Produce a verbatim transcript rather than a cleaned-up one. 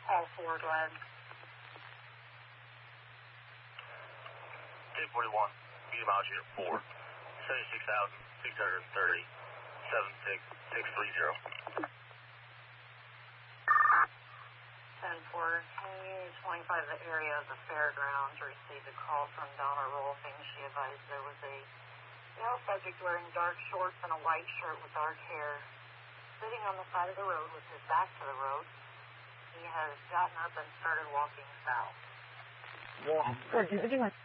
All four, go ahead. ten forty-one, medium altitude four, seventy-six thousand six hundred thirty, seven six six three zero. ten four, can you twenty-five the area of the fairgrounds received a call from Donna Rolfing. She advised there was a male subject wearing dark shorts and a white shirt with dark hair sitting on the side of the road with his back to the road. He has gotten up and started walking south. Yeah, good.